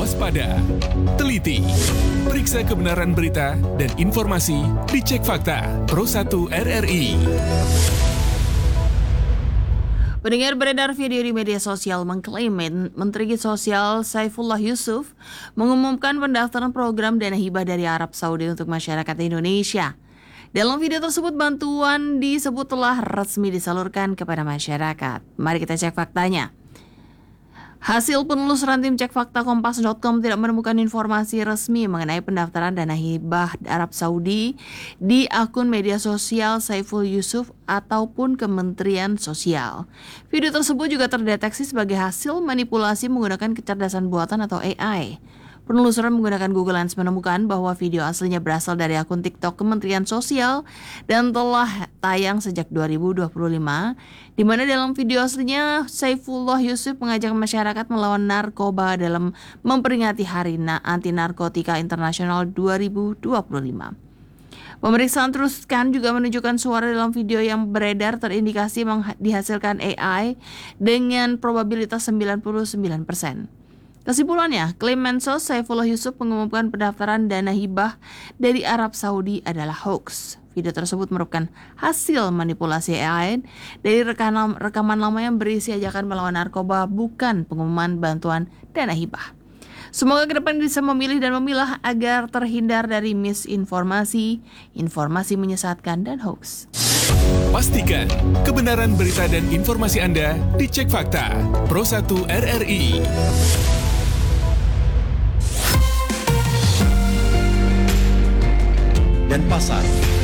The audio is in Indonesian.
waspada, teliti, periksa kebenaran berita dan informasi dicek fakta Pro 1 RRI. Pendengar, beredar video di media sosial mengklaim Menteri Sosial Saifullah Yusuf mengumumkan pendaftaran program dana hibah dari Arab Saudi untuk masyarakat Indonesia. Dalam video tersebut, bantuan disebut telah resmi disalurkan kepada masyarakat. Mari kita cek faktanya. Hasil penelusuran tim cek fakta Kompas.com tidak menemukan informasi resmi mengenai pendaftaran dana hibah Arab Saudi di akun media sosial Saiful Yusuf ataupun Kementerian Sosial. Video tersebut juga terdeteksi sebagai hasil manipulasi menggunakan kecerdasan buatan atau AI. Penelusuran menggunakan Google Lens menemukan bahwa video aslinya berasal dari akun TikTok Kementerian Sosial dan telah tayang sejak 2025, di mana dalam video aslinya Saifullah Yusuf mengajak masyarakat melawan narkoba dalam memperingati Hari Anti Narkotika Internasional 2025. Pemeriksaan teruskan juga menunjukkan suara dalam video yang beredar terindikasi dihasilkan AI dengan probabilitas 99%. Kesimpulannya, klaim Mensos Saifullah Yusuf mengumumkan pendaftaran dana hibah dari Arab Saudi adalah hoax. Video tersebut merupakan hasil manipulasi AI dari rekaman lama yang berisi ajakan melawan narkoba, bukan pengumuman bantuan dana hibah. Semoga ke depan bisa memilih dan memilah agar terhindar dari misinformasi, informasi menyesatkan, dan hoax. Pastikan kebenaran berita dan informasi Anda dicek fakta Pro 1 RRI. Dan pasar.